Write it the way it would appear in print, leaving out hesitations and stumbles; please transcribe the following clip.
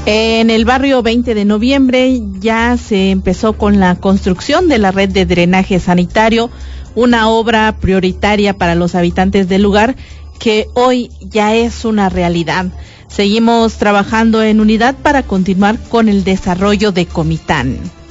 En el barrio 20 de noviembre ya se empezó con la construcción de la red de drenaje sanitario, una obra prioritaria para los habitantes del lugar que hoy ya es una realidad. Seguimos trabajando en unidad para continuar con el desarrollo de Comitán.